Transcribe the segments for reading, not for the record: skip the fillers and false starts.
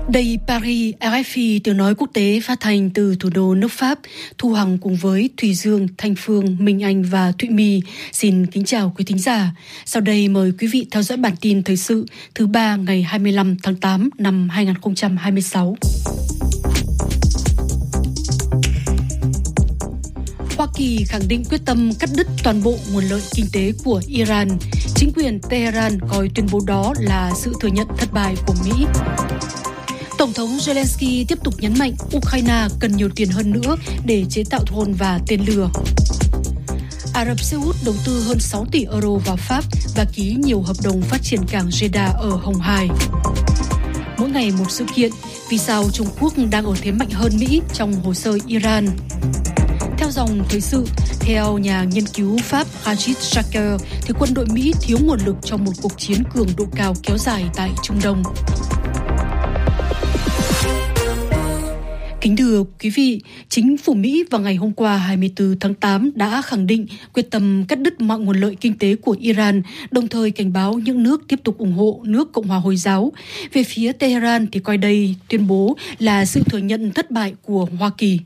Đây Paris, RFI tiếng nói quốc tế phát thanh từ thủ đô nước Pháp. Thu Hằng cùng với Thùy Dương, Thanh Phương, Minh Anh và Thụy My xin kính chào quý thính giả. Sau đây mời quý vị theo dõi bản tin thời sự thứ ba ngày 25 tháng 8 năm 2026. Hoa Kỳ khẳng định quyết tâm cắt đứt toàn bộ nguồn lợi kinh tế của Iran. Chính quyền Tehran coi tuyên bố đó là sự thừa nhận thất bại của Mỹ. Tổng thống Zelensky tiếp tục nhấn mạnh Ukraine cần nhiều tiền hơn nữa để chế tạo drone và tên lửa. Ả Rập Xê Út đầu tư hơn 6 tỷ euro vào Pháp và ký nhiều hợp đồng phát triển cảng Jeddah ở Hồng Hải. Mỗi ngày một sự kiện, vì sao Trung Quốc đang ở thế mạnh hơn Mỹ trong hồ sơ Iran? Theo dòng thời sự, theo nhà nghiên cứu Pháp Rajit Shaker, thì quân đội Mỹ thiếu nguồn lực trong một cuộc chiến cường độ cao kéo dài tại Trung Đông. Kính thưa quý vị, chính phủ Mỹ vào ngày hôm qua 24 tháng 8 đã khẳng định quyết tâm cắt đứt mọi nguồn lợi kinh tế của Iran, đồng thời cảnh báo những nước tiếp tục ủng hộ nước Cộng hòa Hồi giáo. Về phía Tehran thì coi đây tuyên bố là sự thừa nhận thất bại của Hoa Kỳ.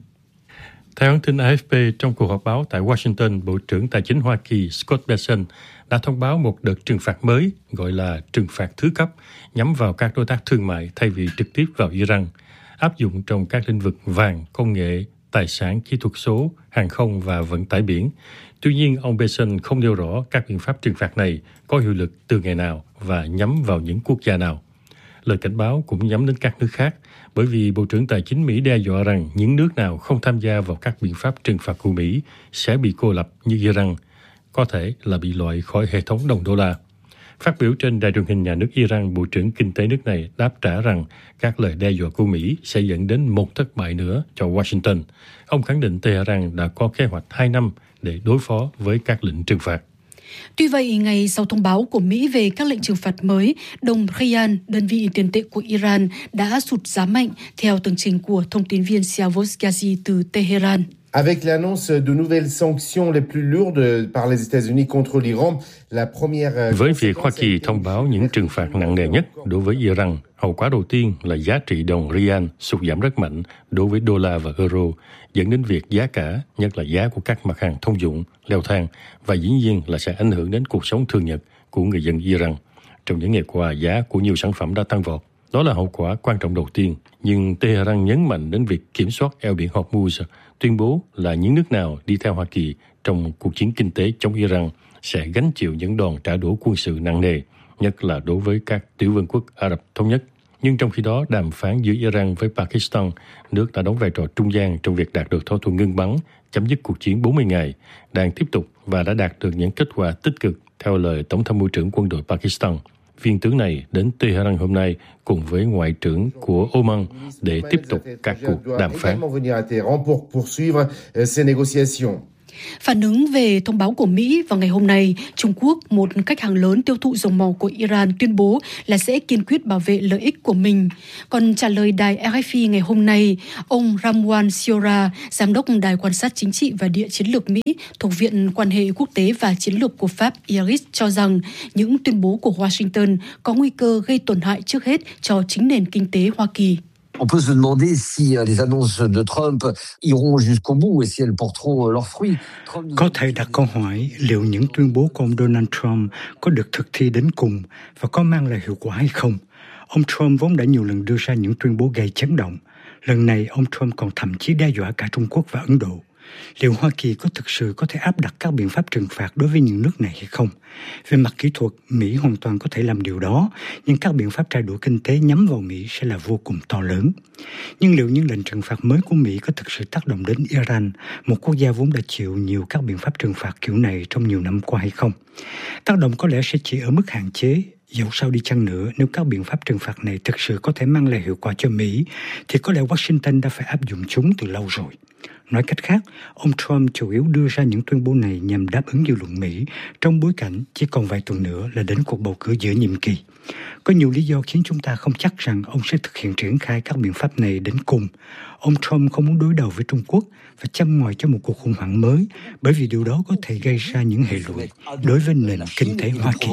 Theo hãng tin AFP, trong cuộc họp báo tại Washington, Bộ trưởng Tài chính Hoa Kỳ Scott Bessent đã thông báo một đợt trừng phạt mới gọi là trừng phạt thứ cấp nhắm vào các đối tác thương mại thay vì trực tiếp vào Iran, áp dụng trong các lĩnh vực vàng, công nghệ, tài sản, kỹ thuật số, hàng không và vận tải biển. Tuy nhiên, ông Bessent không nêu rõ các biện pháp trừng phạt này có hiệu lực từ ngày nào và nhắm vào những quốc gia nào. Lời cảnh báo cũng nhắm đến các nước khác, bởi vì Bộ trưởng Tài chính Mỹ đe dọa rằng những nước nào không tham gia vào các biện pháp trừng phạt của Mỹ sẽ bị cô lập như Iran, có thể là bị loại khỏi hệ thống đồng đô la. Phát biểu trên đài truyền hình nhà nước Iran, Bộ trưởng Kinh tế nước này đáp trả rằng các lời đe dọa của Mỹ sẽ dẫn đến một thất bại nữa cho Washington. Ông khẳng định Tehran đã có kế hoạch 2 năm để đối phó với các lệnh trừng phạt. Tuy vậy, ngày sau thông báo của Mỹ về các lệnh trừng phạt mới, đồng Rial, đơn vị tiền tệ của Iran, đã sụt giá mạnh theo tường trình của thông tin viên Siavos Ghazi từ Tehran. Avec l'annonce de nouvelles sanctions les plus lourdes par les États-Unis contre l'Iran, la première... Với việc Hoa Kỳ thông báo những trừng phạt nặng nề nhất đối với Iran, hậu quả đầu tiên là giá trị đồng rial sụt giảm rất mạnh đối với đô la và euro, dẫn đến việc giá cả, nhất là giá của các mặt hàng thông dụng, leo thang và dĩ nhiên là sẽ ảnh hưởng đến cuộc sống thường nhật của người dân Iran. Trong những ngày qua, giá của nhiều sản phẩm đã tăng vọt. Đó là hậu quả quan trọng đầu tiên, nhưng Tehran nhấn mạnh đến việc kiểm soát eo biển Hormuz, tuyên bố là những nước nào đi theo Hoa Kỳ trong cuộc chiến kinh tế chống Iran sẽ gánh chịu những đòn trả đũa quân sự nặng nề, nhất là đối với các tiểu vương quốc Ả Rập Thống Nhất. Nhưng trong khi đó, đàm phán giữa Iran với Pakistan, nước đã đóng vai trò trung gian trong việc đạt được thỏa thuận ngưng bắn, chấm dứt cuộc chiến 40 ngày, đang tiếp tục và đã đạt được những kết quả tích cực, theo lời Tổng tham mưu trưởng quân đội Pakistan. Viên tướng này đến Tehran hôm nay cùng với Ngoại trưởng của Oman để tiếp tục các cuộc đàm phán. Phản ứng về thông báo của Mỹ vào ngày hôm nay, Trung Quốc, một khách hàng lớn tiêu thụ dầu mỏ của Iran, tuyên bố là sẽ kiên quyết bảo vệ lợi ích của mình. Còn trả lời đài RFI ngày hôm nay, ông Ramwan Siora, giám đốc đài quan sát chính trị và địa chiến lược Mỹ thuộc Viện Quan hệ Quốc tế và Chiến lược của Pháp IRIS cho rằng những tuyên bố của Washington có nguy cơ gây tổn hại trước hết cho chính nền kinh tế Hoa Kỳ. On peut se demander si les annonces de Trump iront jusqu'au bout et si elles porteront leurs fruits. Có thể đặt câu hỏi liệu những tuyên bố của ông Donald Trump có được thực thi đến cùng và có mang lại hiệu quả hay không. Ông Trump vốn đã nhiều lần đưa ra những tuyên bố gây chấn động. Lần này, ông Trump còn thậm chí đe dọa cả Trung Quốc và Ấn Độ. Liệu Hoa Kỳ có thực sự có thể áp đặt các biện pháp trừng phạt đối với những nước này hay không? Về mặt kỹ thuật, Mỹ hoàn toàn có thể làm điều đó, nhưng các biện pháp trả đũa kinh tế nhắm vào Mỹ sẽ là vô cùng to lớn. Nhưng liệu những lệnh trừng phạt mới của Mỹ có thực sự tác động đến Iran, một quốc gia vốn đã chịu nhiều các biện pháp trừng phạt kiểu này trong nhiều năm qua hay không? Tác động có lẽ sẽ chỉ ở mức hạn chế. Dẫu sao đi chăng nữa, nếu các biện pháp trừng phạt này thực sự có thể mang lại hiệu quả cho Mỹ, thì có lẽ Washington đã phải áp dụng chúng từ lâu rồi. Nói cách khác, ông Trump chủ yếu đưa ra những tuyên bố này nhằm đáp ứng dư luận Mỹ trong bối cảnh chỉ còn vài tuần nữa là đến cuộc bầu cử giữa nhiệm kỳ. Có nhiều lý do khiến chúng ta không chắc rằng ông sẽ thực hiện triển khai các biện pháp này đến cùng. Ông Trump không muốn đối đầu với Trung Quốc và châm ngòi cho một cuộc khủng hoảng mới, bởi vì điều đó có thể gây ra những hệ lụy đối với nền kinh tế Hoa Kỳ.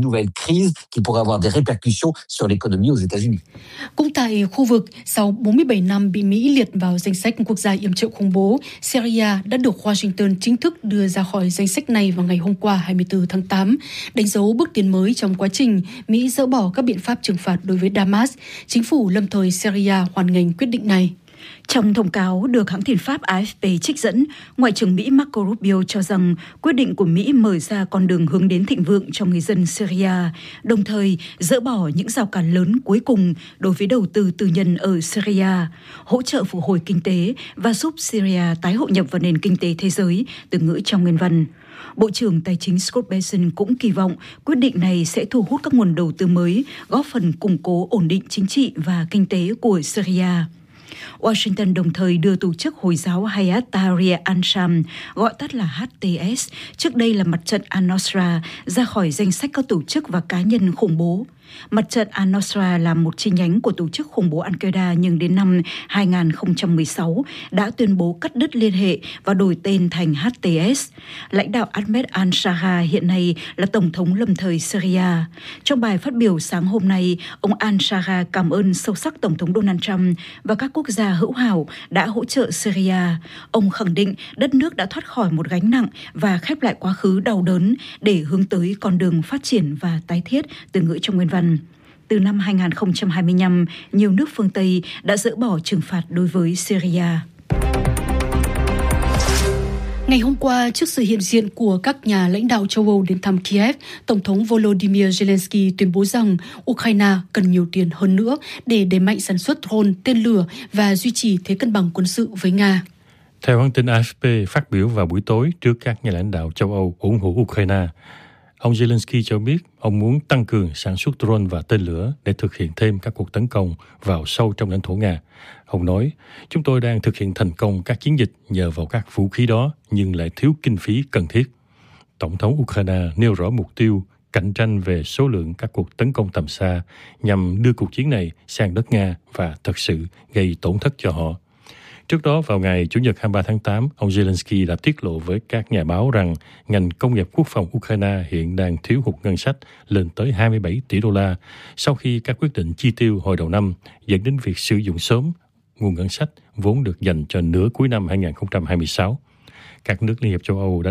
Cũng tại khu vực, sau 47 năm bị Mỹ liệt vào danh sách quốc gia yểm trợ khủng bố, Syria đã được Washington chính thức đưa ra khỏi danh sách này vào ngày hôm qua 24 tháng 8, đánh dấu bước tiến mới trong quá trình Mỹ dỡ bỏ các biện pháp trừng phạt đối với Damas. Chính phủ lâm thời Syria hoan nghênh quyết định này. Trong thông cáo được hãng tin Pháp AFP trích dẫn, Ngoại trưởng Mỹ Marco Rubio cho rằng quyết định của Mỹ mở ra con đường hướng đến thịnh vượng cho người dân Syria, đồng thời dỡ bỏ những rào cản lớn cuối cùng đối với đầu tư tư nhân ở Syria, hỗ trợ phục hồi kinh tế và giúp Syria tái hội nhập vào nền kinh tế thế giới, từ ngữ trong nguyên văn. Bộ trưởng Tài chính Scott Bessent cũng kỳ vọng quyết định này sẽ thu hút các nguồn đầu tư mới, góp phần củng cố ổn định chính trị và kinh tế của Syria. Washington đồng thời đưa tổ chức Hồi giáo Hayat Tahrir al-Sham, gọi tắt là HTS, trước đây là mặt trận al-Nusra, ra khỏi danh sách các tổ chức và cá nhân khủng bố. Mặt trận al-Nusra là một chi nhánh của tổ chức khủng bố Al-Qaeda nhưng đến năm 2016 đã tuyên bố cắt đứt liên hệ và đổi tên thành HTS. Lãnh đạo Ahmed al-Shara hiện nay là Tổng thống lâm thời Syria. Trong bài phát biểu sáng hôm nay, ông al-Shara cảm ơn sâu sắc Tổng thống Donald Trump và các quốc gia hữu hảo đã hỗ trợ Syria. Ông khẳng định đất nước đã thoát khỏi một gánh nặng và khép lại quá khứ đau đớn để hướng tới con đường phát triển và tái thiết, từ ngữ trong nguyên văn. Từ năm 2025, nhiều nước phương Tây đã dỡ bỏ trừng phạt đối với Syria. Ngày hôm qua, trước sự hiện diện của các nhà lãnh đạo châu Âu đến thăm Kiev, Tổng thống Volodymyr Zelensky tuyên bố rằng Ukraine cần nhiều tiền hơn nữa để đẩy mạnh sản xuất drone, tên lửa và duy trì thế cân bằng quân sự với Nga. Theo hãng tin AFP phát biểu vào buổi tối trước các nhà lãnh đạo châu Âu ủng hộ Ukraine, ông Zelensky cho biết ông muốn tăng cường sản xuất drone và tên lửa để thực hiện thêm các cuộc tấn công vào sâu trong lãnh thổ Nga. Ông nói, chúng tôi đang thực hiện thành công các chiến dịch nhờ vào các vũ khí đó nhưng lại thiếu kinh phí cần thiết. Tổng thống Ukraine nêu rõ mục tiêu cạnh tranh về số lượng các cuộc tấn công tầm xa nhằm đưa cuộc chiến này sang đất Nga và thật sự gây tổn thất cho họ. Trước đó, vào ngày Chủ nhật 23 tháng 8, ông Zelensky đã tiết lộ với các nhà báo rằng ngành công nghiệp quốc phòng Ukraine hiện đang thiếu hụt ngân sách lên tới 27 tỷ đô la sau khi các quyết định chi tiêu hồi đầu năm dẫn đến việc sử dụng sớm nguồn ngân sách vốn được dành cho nửa cuối năm 2026. Các nước Liên hiệp châu Âu đã